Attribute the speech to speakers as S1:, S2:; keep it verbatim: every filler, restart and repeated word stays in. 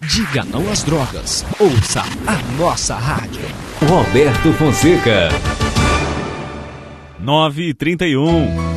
S1: Diga não às drogas. Ouça a nossa rádio.
S2: Roberto Fonseca.
S3: nove e trinta e um.